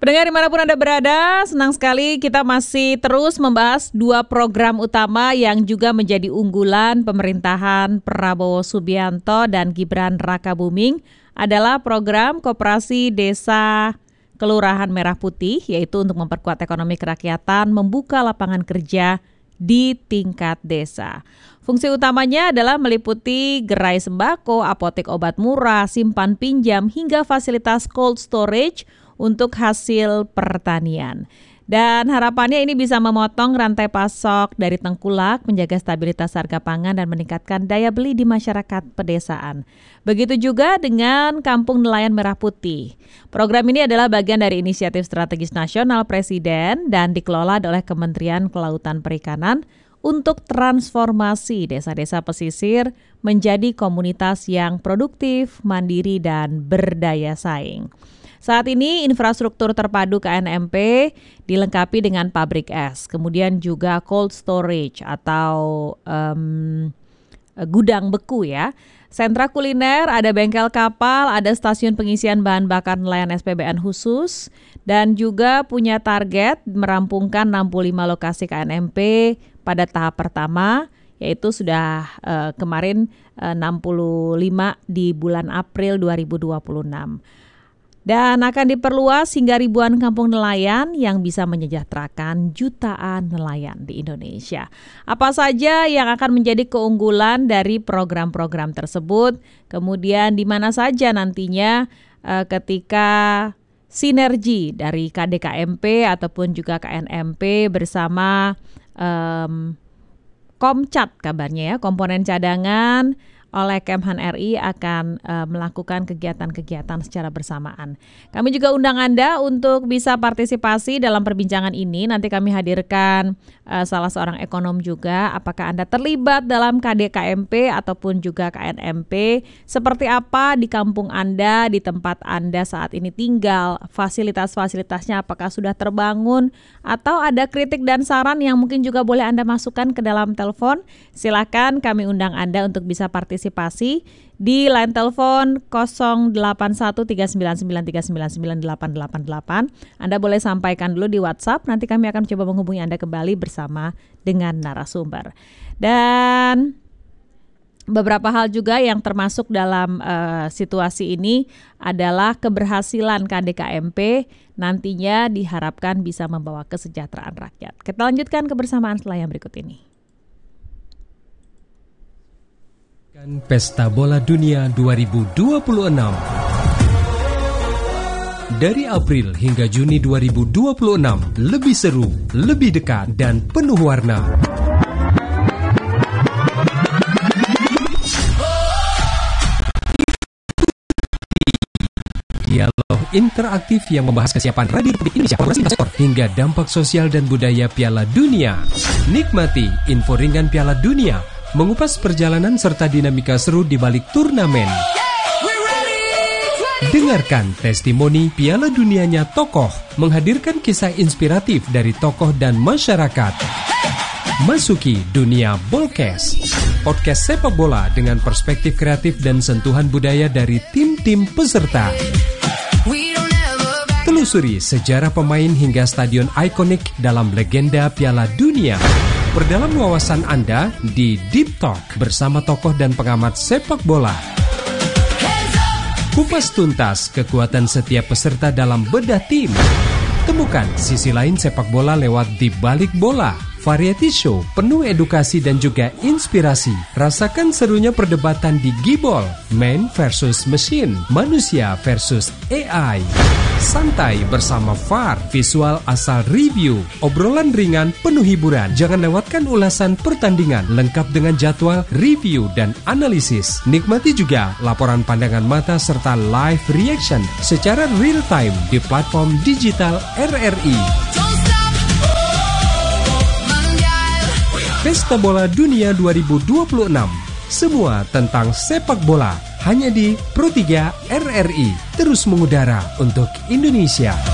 Pendengar dimanapun Anda berada, senang sekali kita masih terus membahas dua program utama yang juga menjadi unggulan pemerintahan Prabowo Subianto dan Gibran Rakabuming adalah program Koperasi Desa Kelurahan Merah Putih, yaitu untuk memperkuat ekonomi kerakyatan, membuka lapangan kerja di tingkat desa. Fungsi utamanya adalah meliputi gerai sembako, apotek obat murah, simpan pinjam, hingga fasilitas cold storage untuk hasil pertanian. Dan harapannya ini bisa memotong rantai pasok dari tengkulak, menjaga stabilitas harga pangan dan meningkatkan daya beli di masyarakat pedesaan. Begitu juga dengan Kampung Nelayan Merah Putih. Program ini adalah bagian dari inisiatif strategis nasional Presiden dan dikelola oleh Kementerian Kelautan Perikanan untuk transformasi desa-desa pesisir menjadi komunitas yang produktif, mandiri, dan berdaya saing. Saat ini infrastruktur terpadu KNMP dilengkapi dengan pabrik es, kemudian juga cold storage atau gudang beku ya. Sentra kuliner, ada bengkel kapal, ada stasiun pengisian bahan bakar nelayan SPBN khusus, dan juga punya target merampungkan 65 lokasi KNMP pada tahap pertama, yaitu sudah kemarin 65 di bulan April 2026. Dan akan diperluas hingga ribuan kampung nelayan yang bisa menyejahterakan jutaan nelayan di Indonesia. Apa saja yang akan menjadi keunggulan dari program-program tersebut? Kemudian di mana saja nantinya ketika sinergi dari KDKMP ataupun juga KNMP bersama Komcat kabarnya ya, komponen cadangan oleh Kemhan RI akan melakukan kegiatan-kegiatan secara bersamaan. Kami juga undang Anda untuk bisa partisipasi dalam perbincangan ini. Nanti kami hadirkan salah seorang ekonom juga. Apakah Anda terlibat dalam KDKMP ataupun juga KNMP? Seperti apa di kampung Anda, di tempat Anda saat ini tinggal? Fasilitas-fasilitasnya apakah sudah terbangun? Atau ada kritik dan saran yang mungkin juga boleh Anda masukkan ke dalam telepon? Silakan kami undang Anda untuk bisa partisipasi di line telepon 081399399888. Anda boleh sampaikan dulu di WhatsApp, nanti kami akan coba menghubungi Anda kembali bersama dengan narasumber. Dan beberapa hal juga yang termasuk dalam situasi ini adalah keberhasilan KDKMP nantinya diharapkan bisa membawa kesejahteraan rakyat. Kita lanjutkan kebersamaan setelah yang berikut ini. Pesta Bola Dunia 2026. Dari April hingga Juni 2026, lebih seru, lebih dekat, dan penuh warna. Dialog interaktif yang membahas kesiapan Radio Republik Indonesia hingga dampak sosial dan budaya Piala Dunia. Nikmati info ringan Piala Dunia, mengupas perjalanan serta dinamika seru di balik turnamen. Dengarkan testimoni Piala Dunianya tokoh, menghadirkan kisah inspiratif dari tokoh dan masyarakat. Masuki dunia Bolkes, podcast sepak bola dengan perspektif kreatif dan sentuhan budaya dari tim-tim peserta. Telusuri sejarah pemain hingga stadion ikonik dalam legenda Piala Dunia. Perdalam wawasan Anda di Deep Talk bersama tokoh dan pengamat sepak bola. Kupas tuntas kekuatan setiap peserta dalam bedah tim. Temukan sisi lain sepak bola lewat Di Balik Bola. Variety show penuh edukasi dan juga inspirasi. Rasakan serunya perdebatan di Gibol, man versus machine, manusia versus AI. Santai bersama VAR, visual asal review, obrolan ringan penuh hiburan. Jangan lewatkan ulasan pertandingan lengkap dengan jadwal, review, dan analisis. Nikmati juga laporan pandangan mata serta live reaction secara real time di platform digital RRI. Pesta Bola Dunia 2026. Semua tentang sepak bola hanya di Pro 3 RRI. Terus mengudara untuk Indonesia.